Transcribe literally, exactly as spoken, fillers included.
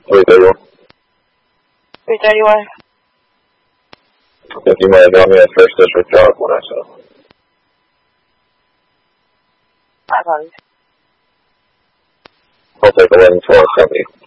three thirty-one. three thirty-one. If you might have got me a first district job when I saw. I got it. I'll take eleven twelve seventy.